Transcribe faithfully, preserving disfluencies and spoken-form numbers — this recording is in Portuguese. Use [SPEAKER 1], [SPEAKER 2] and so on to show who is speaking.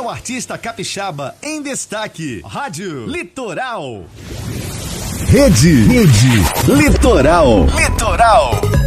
[SPEAKER 1] é o artista capixaba em destaque. Rádio Litoral. Rede. Rede. Litoral. Litoral.